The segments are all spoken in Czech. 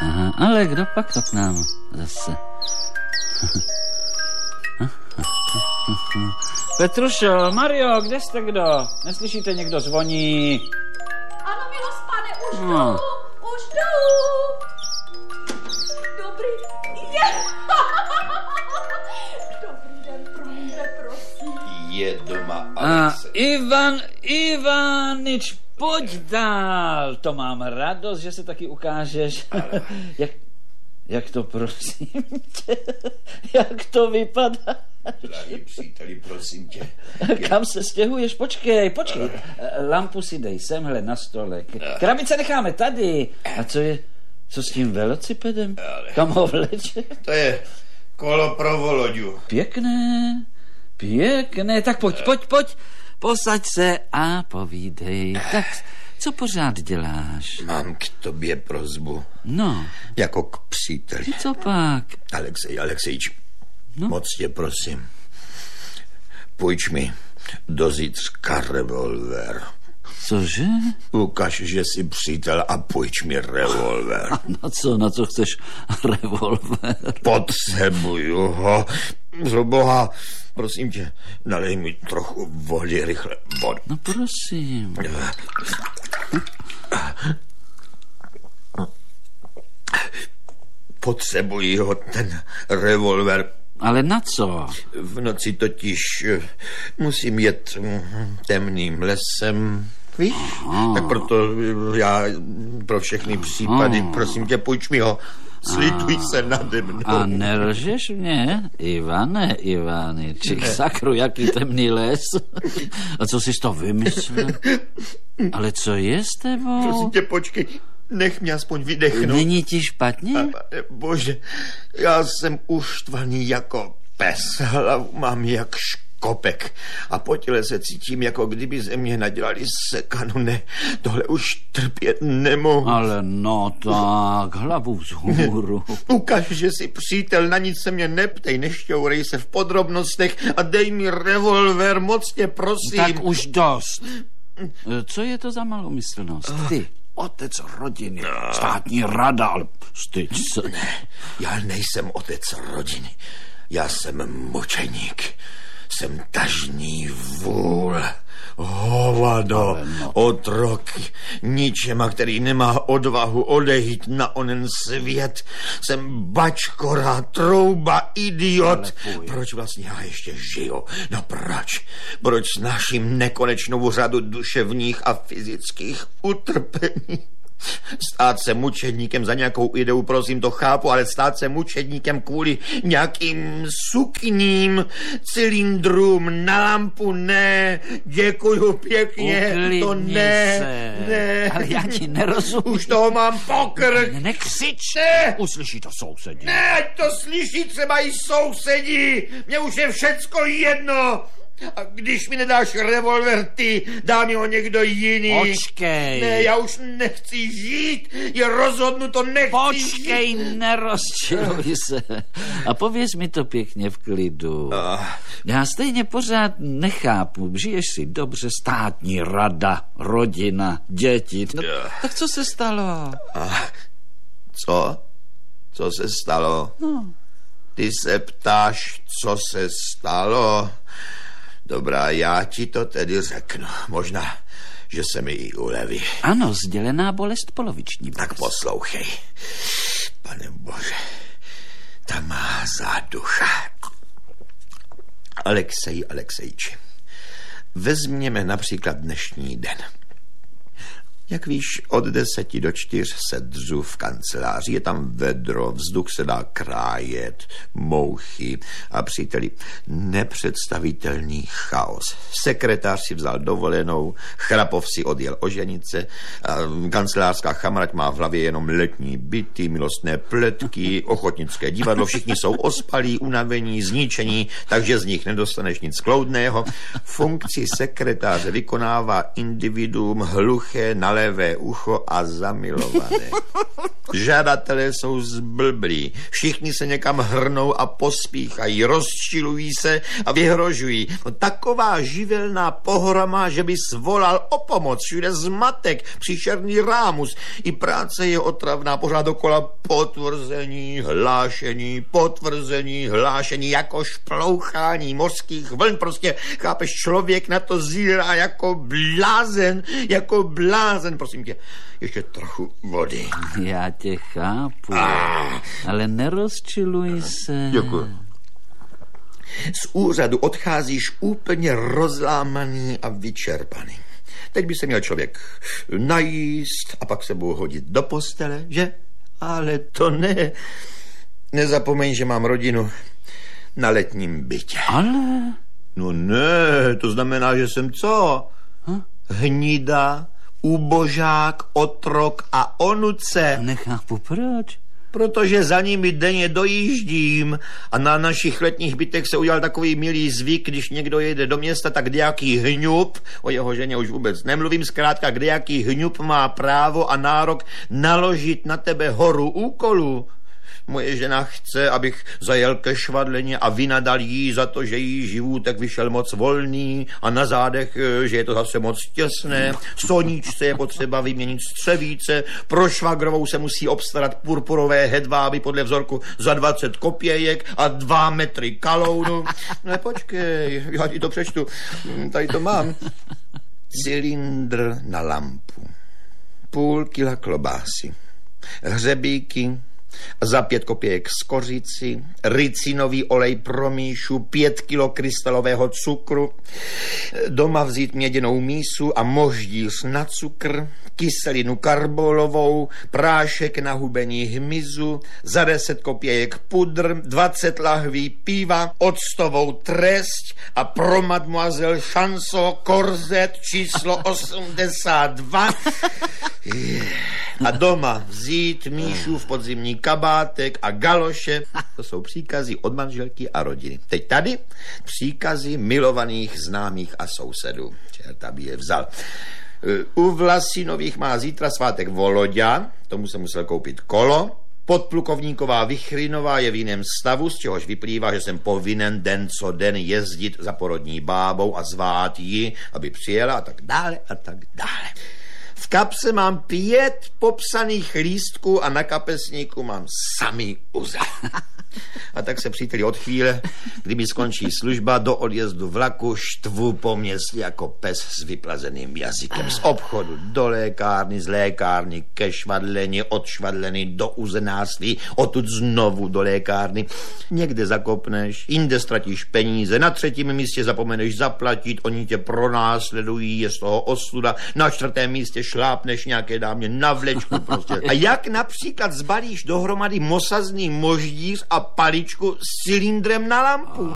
Aha, ale kdo pak to k nám zase? Petrušo, Mario, kde jste kdo? Neslyšíte, někdo zvoní? Ano, milost pane, už jdu, už jdu. Dobrý, Dobrý den, promiňte, prosím. Je doma Alexej. Ivan Ivanič, pojď dál. To mám radost, že se taky ukážeš. Jak to, prosím tě, jak to vypadá? Drahý příteli, prosím tě. Kam se stěhuješ? Počkej. Lampu si dej semhle na stole. Krabice necháme tady. A co s tím velocipedem? Kam ho vleče? To je kolo pro Voloďu. Pěkné. Tak pojď. Posaď se a povídej. Tak, co pořád děláš? Mám k tobě prosbu. No. Jako k příteli. Co pak? Alexejč, moc tě prosím. Půjč mi do zítřka revolver. Cože? Ukaž, že jsi přítel a půjč mi revolver. Na co chceš revolver? Potřebuju ho. Pro boha, prosím tě, nalej mi trochu vody, rychle vodu. No prosím. Potřebuji ho, ten revolver. Ale na co? V noci totiž musím jet temným lesem. Víš? Tak proto já pro všechny případy, prosím tě, půjč mi ho. Slituj se nade mnou. A nelžeš mě, Ivane Ivaniči, sakru, jaký temný les. A co jsi to vymyslel? Ale co je s tebou? Prosím tě, počkej, nech mě aspoň vydechnout. Není ti špatně? Bože, já jsem uštvaný jako pes, hlavu mám jak škopek a po těle se cítím, jako kdyby ze mě nadělali sekanu. Ne, tohle už trpět nemohu. Ale no tak, hlavu vzhůru. Ukaž, že jsi přítel, na nic se mě neptej, nešťourej se v podrobnostech a dej mi revolver, moc tě prosím. Tak už dost. Co je to za malomyslnost? Ty, otec rodiny, státní rada, ale styď se. Ne, já nejsem otec rodiny, já jsem mučeník. Jsem tažný vůl, hovado, otrok, ničema, který nemá odvahu odejít na onen svět. Jsem bačkora, trouba, idiot. Proč vlastně já ještě žiju? No proč? Proč snáším nekonečnou řadu duševních a fyzických utrpení? Stát se mučedníkem za nějakou ideu, prosím, to chápu, ale stát se mučedníkem kvůli nějakým sukním cylindrům na lampu, ne, děkuju pěkně, uklidni to ne, se. Ne. Ale já ti nerozumím. Už toho mám pokrk. Nekřič, ne. Uslyší to sousedí. Ne, ať to slyší třeba i sousedí, mně už je všecko jedno. A když mi nedáš revolver ty, dá mi ho někdo jiný. Počkej. Ne, já už nechci žít, je rozhodnuto, nechci Počkej, žít. nerozčiluj se. A pověz mi to pěkně v klidu. Já stejně pořád nechápu. Žiješ si dobře, státní rada, rodina, děti. No, tak co se stalo? Co? Co se stalo? No. Ty se ptáš, co se stalo? Dobrá, já ti to tedy řeknu. Možná, že se mi i uleví. Ano, sdělená bolest poloviční. Tak poslouchej. Pane Bože, ta má záducha. Alexejči, vezměme například dnešní den. Jak víš, od 10 do 4 se dřu v kanceláři, je tam vedro, vzduch se dá krájet, mouchy a příteli, nepředstavitelný chaos. Sekretář si vzal dovolenou, Chrapov si odjel oženit se, kancelářská chamrať má v hlavě jenom letní byty, milostné pletky, ochotnické divadlo, všichni jsou ospalí, unavení, zničení, takže z nich nedostaneš nic kloudného. Funkci sekretáře vykonává individuum hluché na levé ucho a zamilované. Žadatelé jsou zblblí. Všichni se někam hrnou a pospíchají, rozčilují se a vyhrožují. No, taková živelná pohroma, že by svolal o pomoc. Všude zmatek, příšerný rámus. I práce je otravná, pořád dokola potvrzení, hlášení, jako šplouchání mořských vln. Prostě, chápeš, člověk na to zírá jako blázen. Prosím tě, ještě trochu vody. Já tě chápu, ale nerozčiluj se. Děkuji. Z úřadu odcházíš úplně rozlámaný a vyčerpaný. Teď by se měl člověk najíst a pak se budou hodit do postele, že? Ale to ne. Nezapomeň, že mám rodinu na letním bytě. Ale? No ne, to znamená, že jsem co? Hnida, ubožák, otrok a onuce. Nechápu proč. Protože za nimi denně dojíždím a na našich letních bytech se udělal takový milý zvyk, když někdo jede do města, tak kdejaký hňup, o jeho ženě už vůbec nemluvím, zkrátka kdejaký hňup má právo a nárok naložit na tebe horu úkolů. Moje žena chce, abych zajel ke švadleně a vynadal jí za to, že jí živůtek vyšel moc volný a na zádech, že je to zase moc těsné. Soníčce je potřeba vyměnit střevíce, pro švagrovou se musí obstarat purpurové hedváby podle vzorku za 20 kopějek a 2 metry kalounu. Ne, počkej, já ti to přečtu. Tady to mám. Cylindr na lampu, 0,5 kila klobásy, hřebíky, za 5 kopějek z kořici, ricinový olej pro Míšu, 5 kilo krystalového cukru, doma vzít měděnou mísu a moždíř na cukr, kyselinu karbolovou, prášek na hubení hmyzu, za 10 kopějek pudr, 20 lahví piva, octovou trest a pro mademoiselle Chanson korzet číslo 82. A doma vzít Míšu v podzimní kabátek a galoše. To jsou příkazy od manželky a rodiny. Teď tady příkazy milovaných známých a sousedů. Čert, aby je vzal. U Vlasinových má zítra svátek Voloďa, tomu se musel koupit kolo. Podplukovníková Vichrinová je v jiném stavu, z čehož vyplývá, že jsem povinen den co den jezdit za porodní bábou a zvát ji, aby přijela a tak dále a tak dále. V kapse mám 5 popsaných lístků a na kapesníku mám samý uzel. A tak se, příteli, od chvíle, kdy mi skončí služba, do odjezdu vlaku štvu po městě jako pes s vyplazeným jazykem. Z obchodu do lékárny, z lékárny ke švadleně, od švadleny do uzenářství, odtud znovu do lékárny. Někde zakopneš, jinde ztratíš peníze, na 3. místě zapomeneš zaplatit, oni tě pronásledují, je z toho ostuda, na 4. místě šlápneš nějaké dámě na vlečku prostě. A jak například zbalíš dohromady mosazný moždíř a paličku s cylindrem na lampu?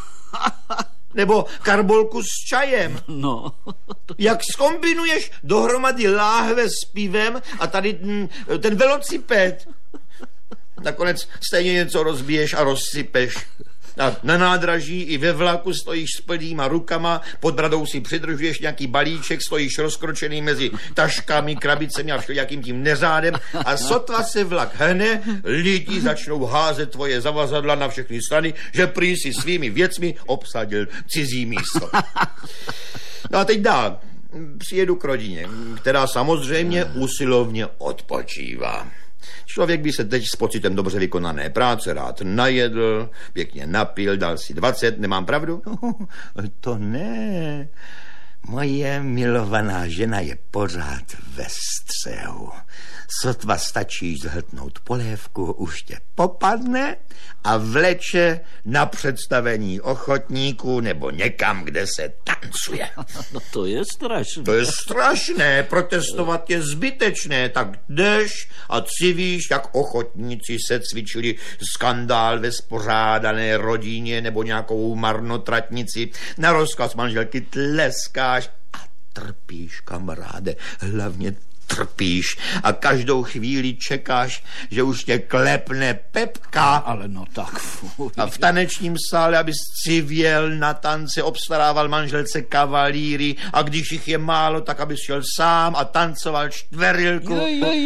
Nebo karbolku s čajem? No. Jak zkombinuješ dohromady láhve s pivem a tady ten velociped? Nakonec stejně něco rozbiješ a rozsypeš. A na nádraží i ve vlaku stojíš s plnýma rukama, pod bradou si přidržuješ nějaký balíček, stojíš rozkročený mezi taškami, krabicemi a všelijakým tím neřádem a sotva se vlak hne, lidi začnou házet tvoje zavazadla na všechny strany, že prý si svými věcmi obsadil cizí místo. No a teď dál. Přijedu k rodině, která samozřejmě usilovně odpočívá. Člověk by se teď s pocitem dobře vykonané práce rád najedl, pěkně napil, dal si 20, nemám pravdu? To ne. Moje milovaná žena je pořád ve střehu. Sotva stačí zhltnout polévku, už tě popadne a vleče na představení ochotníků nebo někam, kde se tancuje. No to je strašné. To je strašné, protestovat je zbytečné, tak jdeš a civíš, jak ochotníci se cvičili skandál ve spořádané rodině nebo nějakou marnotratnici. Na rozkaz manželky tleskáš a trpíš, kamaráde, hlavně trpíš a každou chvíli čekáš, že už tě klepne Pepka. Ale no tak fuj. A v tanečním sále, abys civěl na tance, obstarával manželce kavalíry a když jich je málo, tak abys šel sám a tancoval čtverilku.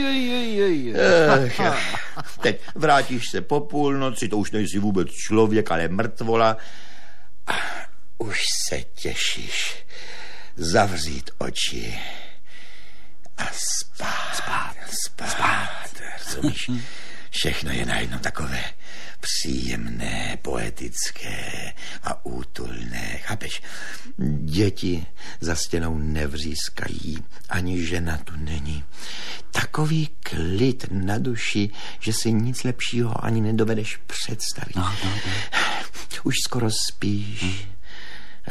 Teď vrátíš se po půlnoci, to už nejsi vůbec člověk, ale mrtvola. Už se těšíš zavřít oči a spát. Rozumíš? Všechno je najednou takové příjemné, poetické a útulné. Chápeš? Děti za stěnou nevřískají, ani žena tu není. Takový klid na duši, že si nic lepšího ani nedovedeš představit. No. Už skoro spíš a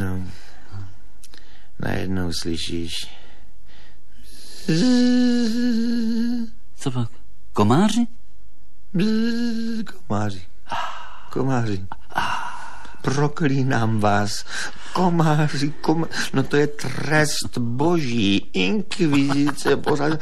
najednou slyšíš. Co pak? Komáři? Komáři. Proklínám vás. Komáři. No to je trest boží. Inkvizice pořád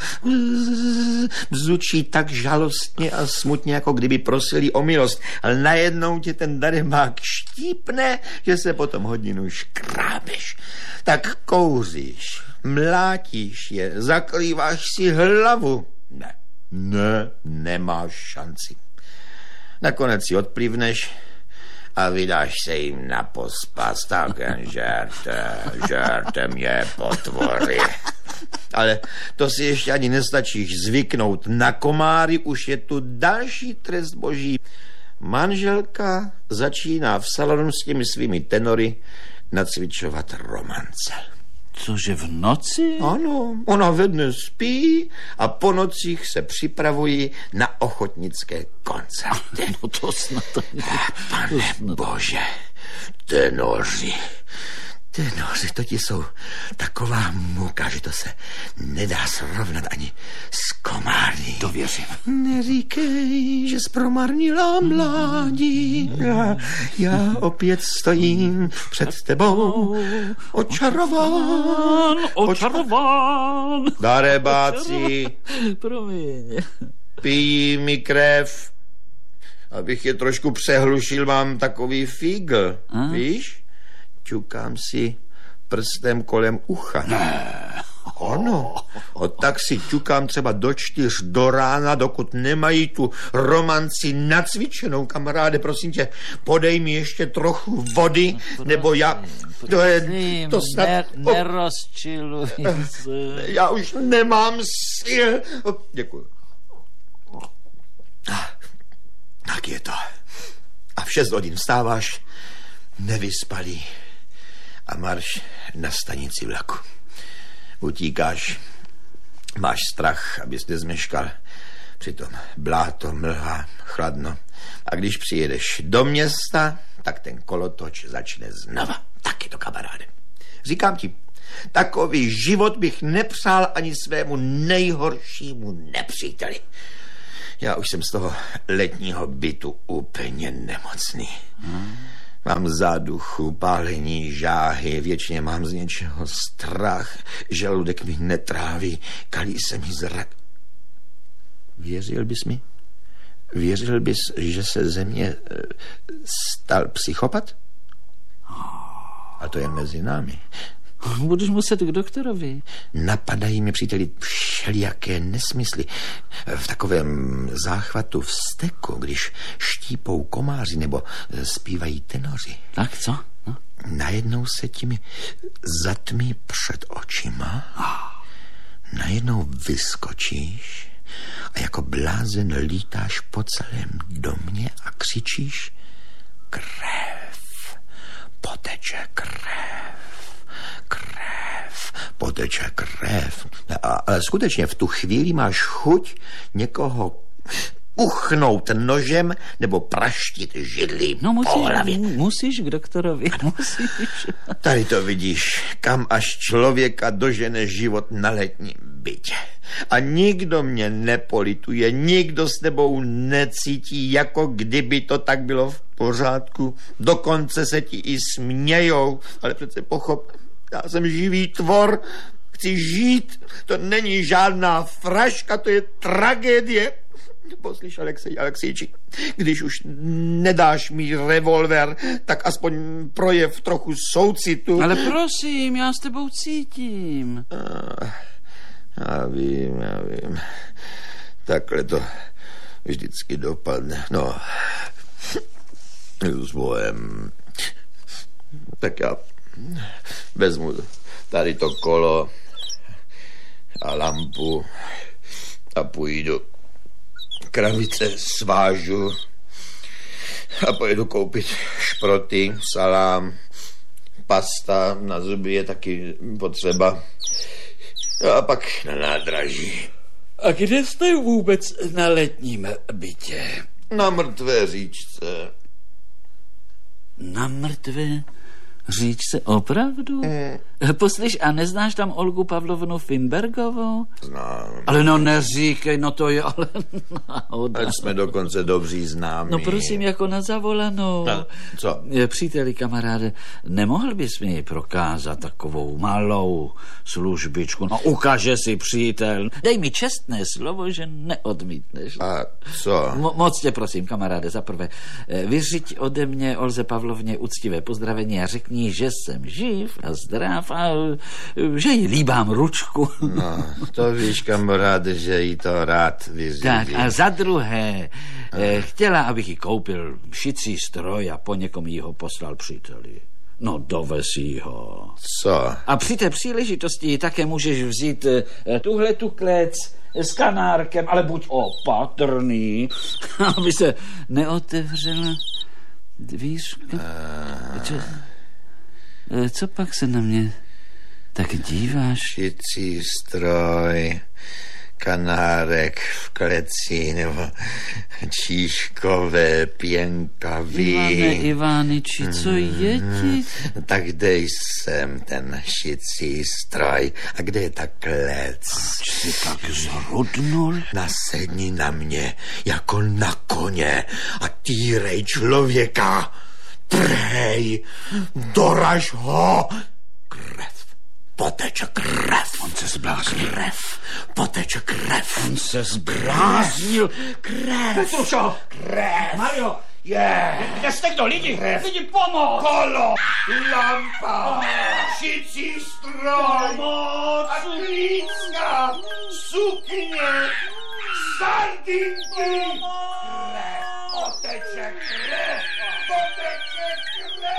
bzučí tak žalostně a smutně, jako kdyby prosili o milost. Ale najednou tě ten darebák štípne, že se potom hodinu škrábeš. Tak kouříš, mlátíš je, zakrýváš si hlavu. Ne, nemáš šanci. Nakonec si odplivneš a vydáš se jim na pospas. Tak jen žerte mě, potvory. Ale to si ještě ani nestačíš zvyknout. Na komáry už je tu další trest boží. Manželka začíná v salonu s těmi svými tenory nacvičovat romance. Cože v noci? Ano, ona ve dne spí a po nocích se připravují na ochotnické koncerty. No to snad... Pane bože, tenoři, to ti jsou taková muka, že to se nedá srovnat ani s komáry. To věřím. Neříkej, že jsi promarnila mládí. Já opět stojím před tebou. Očarován. Darebáci. Promiň. Pijí mi krev. Abych je trošku přehlušil, mám takový fígl. Víš? Čukám si prstem kolem ucha. Ne. Ano. Tak si čukám třeba do 4 do rána, dokud nemají tu romanci nacvičenou. Kamaráde, prosím tě, podej mi ještě trochu vody, nebo já... To snad... Nerozčiluj se. Já už nemám sil. Děkuji. Tak je to. A v 6 hodin vstáváš, nevyspalý, a marš na stanici vlaku. Utíkáš, máš strach, abys nezmeškal, přitom bláto, mlha, chladno. A když přijedeš do města, tak ten kolotoč začne znova. Tak je to, kamaráde. Říkám ti, takový život bych nepřál ani svému nejhoršímu nepříteli. Já už jsem z toho letního bytu úplně nemocný. Mám záduchu, pálení, žáhy, věčně mám z něčeho strach, žaludek mi netráví, kalí se mi zrak. Věřil bys mi? Věřil bys, že se ze mě stal psychopat? A to je mezi námi. Budeš muset k doktorovi. Napadají mě, příteli, všelijaké nesmysly. V takovém záchvatu vzteku, když štípou komáři nebo zpívají tenoři. Tak co? No? Najednou se ti mi zatmí před očima. Najednou vyskočíš a jako blázen lítáš po celém domě a křičíš: krev, poteče krev. Ale skutečně v tu chvíli máš chuť někoho uchnout nožem nebo praštit židlí po hlavě. Musíš k doktorovi. Musíš. Tady to vidíš, kam až člověka dožene život na letním bytě. A nikdo mě nepolituje, nikdo s tebou necítí, jako kdyby to tak bylo v pořádku. Dokonce se ti i smějou, ale přece pochop, já jsem živý tvor, chci žít. To není žádná fraška, to je tragédie. Poslyš, Alexejči, když už nedáš mi revolver, tak aspoň projev trochu soucitu. Ale prosím, já s tebou cítím. Já vím. Takhle to vždycky dopadne. No, s bojem. Tak já vezmu tady to kolo a lampu a půjdu. Kravice svážu a pojedu koupit šproty, salám, pasta na zuby je taky potřeba. A pak na nádraží. A kde jste vůbec na letním bytě? Na mrtvé říčce. Na mrtvé říčce opravdu? Poslyš, a neznáš tam Olgu Pavlovnu Fimbergovou? Znám. Ale no neříkej, no to je ale náhoda. Ať jsme dokonce dobří známí. No prosím, jako na zavolanou. A co? Příteli, kamaráde, nemohl bys mi prokázat takovou malou službičku? No ukáže si, přítel. Dej mi čestné slovo, že neodmítneš. A co? Moc tě prosím, kamaráde, zaprvé, vyřiď ode mě Olze Pavlovně úctivé pozdravení a řekni, že jsem živ a zdrav a že jí líbám ručku. No, to víš, kamaráde, že jí to rád vyřídí. Tak a za druhé, chtěla, abych jí koupil šicí stroj a po někom jí ho poslal příteli. No, dovez jí ho. Co? A při té příležitosti také můžeš vzít tuhle tu klec s kanárkem, ale buď opatrný, aby se neotevřela dvířka. Co pak se na mě tak díváš? Šicí stroj, kanárek v kleci, nebo číškové pěnkavy. Ivániči, co je ti? Tak dej sem ten šicí stroj. A kde je ta klec? Jsi tak zrudnul? Nasedni na mě jako na koně a týrej člověka. Trhej, doraž ho. Krev, poteče krev. On se zbláznil. Krev, poteče krev. On se zbláznil. Krev. Petrušo! Krev. Mario! Je. Kde jste kdo? Lidi! Krev. Lidi, pomoc! Kolo, lampa, šicí stroj, Pomoc! a klícka, sukně, sardinky. Krev, poteče krev, poteče krev.